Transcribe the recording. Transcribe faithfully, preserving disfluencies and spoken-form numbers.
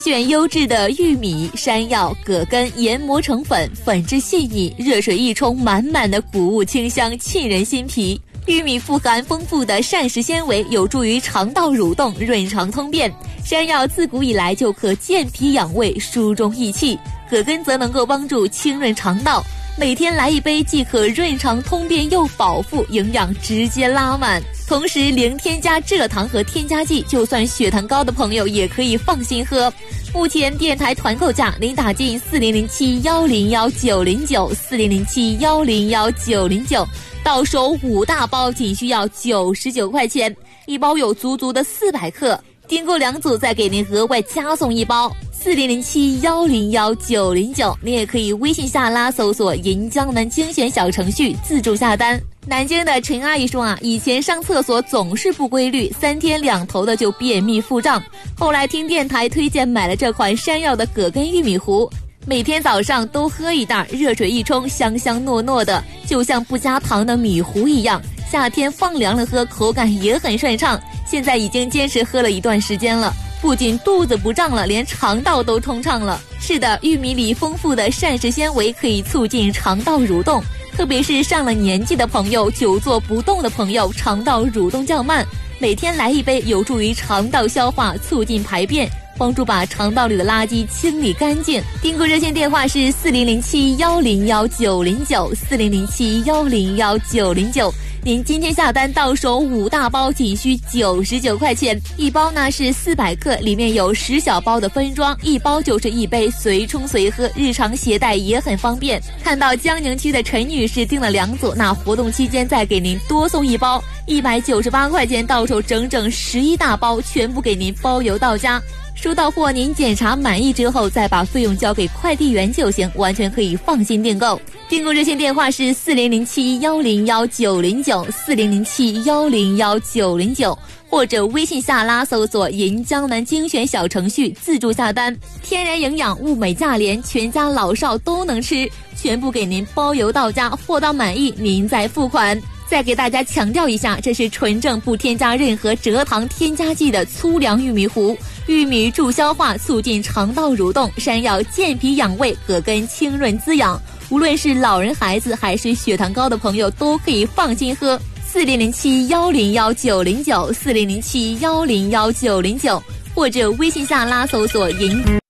选优质的玉米、山药、葛根研磨成粉，粉质细腻，热水一冲，满满的谷物清香沁人心脾。玉米富含丰富的膳食纤维，有助于肠道蠕动，润肠通便。山药自古以来就可健脾养胃，疏中益气。葛根则能够帮助清润肠道，每天来一杯，既可润肠通便又饱腹，营养直接拉满。同时零添加蔗糖和添加剂，就算血糖高的朋友也可以放心喝。目前电台团购价，您打进四零零七幺零幺九零九四零零七幺零幺九零九，到手五大包仅需要九十九块钱，一包有足足的四百克，订购两组再给您额外加送一包。四零零七幺零幺九零九，你也可以微信下拉搜索银江南精选小程序自助下单。南京的陈阿姨说啊，以前上厕所总是不规律，三天两头的就便秘腹胀，后来听电台推荐买了这款山药的葛根玉米糊，每天早上都喝一袋，热水一冲，香香糯糯的，就像不加糖的米糊一样，夏天放凉了喝，口感也很顺畅。现在已经坚持喝了一段时间了，不仅肚子不胀了，连肠道都通畅了。是的，玉米里丰富的膳食纤维可以促进肠道蠕动，特别是上了年纪的朋友，久坐不动的朋友，肠道蠕动较慢，每天来一杯，有助于肠道消化，促进排便，帮助把肠道里的垃圾清理干净。订购热线电话是四零零七幺零幺九零九四零零七幺零幺九零九。您今天下单到手五大包仅需九十九块钱，一包呢是四百克，里面有十小包的分装，一包就是一杯，随冲随喝，日常携带也很方便。看到江宁区的陈女士订了两组，那活动期间再给您多送一包，一百九十八块钱到手整整十一大包，全部给您包邮到家。收到货您检查满意之后再把费用交给快递员就行，完全可以放心订购。订购热线电话是四零零七幺零幺九零九四零零七幺零幺九零九，或者微信下拉搜索银江南精选小程序自助下单。天然营养，物美价廉，全家老少都能吃，全部给您包邮到家，货到满意您再付款。再给大家强调一下，这是纯正不添加任何蔗糖添加剂的粗粮玉米糊。玉米助消化，促进肠道蠕动；山药健脾养胃，葛根清润滋养。无论是老人、孩子还是血糖高的朋友，都可以放心喝。四零零七幺零幺九零九四零零七幺零幺九零九，或者微信下拉搜索银。